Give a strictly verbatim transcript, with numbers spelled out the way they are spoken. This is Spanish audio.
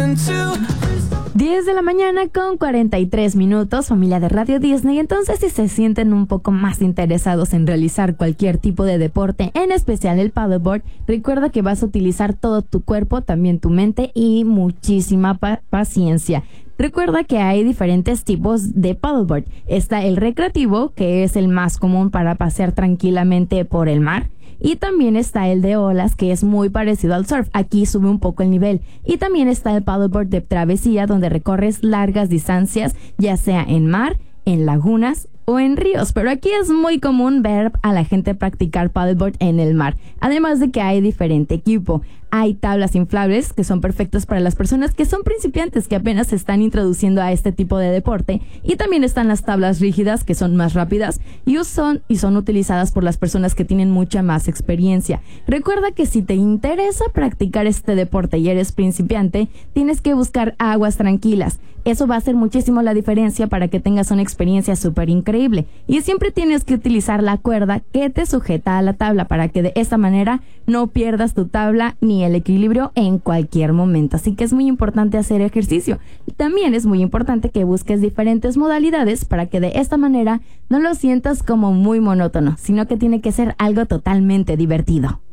diez de la mañana con cuarenta y tres minutos, familia de Radio Disney. Entonces, si se sienten un poco más interesados en realizar cualquier tipo de deporte, en especial el paddleboard, recuerda que vas a utilizar todo tu cuerpo, también tu mente y muchísima pa- paciencia. Recuerda que hay diferentes tipos de paddleboard. Está el recreativo, que es el más común para pasear tranquilamente por el mar. Y también está el de olas, que es muy parecido al surf. Aquí sube un poco el nivel. Y también está el paddleboard de travesía, donde recorres largas distancias, ya sea en mar, en lagunas o en ríos. Pero aquí es muy común ver a la gente practicar paddleboard en el mar. Además de que hay diferente equipo. Hay tablas inflables que son perfectas para las personas que son principiantes, que apenas se están introduciendo a este tipo de deporte. Y también están las tablas rígidas, que son más rápidas y son, y son utilizadas por las personas que tienen mucha más experiencia. Recuerda que si te interesa practicar este deporte y eres principiante, tienes que buscar aguas tranquilas. Eso va a hacer muchísimo la diferencia para que tengas una experiencia súper increíble. Y siempre tienes que utilizar la cuerda que te sujeta a la tabla para que de esta manera no pierdas tu tabla ni el equilibrio en cualquier momento. Así que es muy importante hacer ejercicio. También es muy importante que busques diferentes modalidades para que de esta manera no lo sientas como muy monótono, sino que tiene que ser algo totalmente divertido.